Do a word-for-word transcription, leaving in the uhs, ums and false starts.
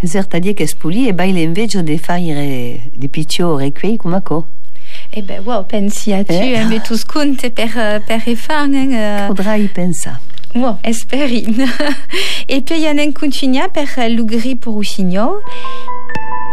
certa die che spuli e baile invece di fare di piccio requei come co. Eh ben, wow, pensi a tu, eh? hein, tous conte per, per rifare. Hein, Faudra y pensare. Wow, esperin. E poi il y a un continuia per l'ugri pour Roussigno.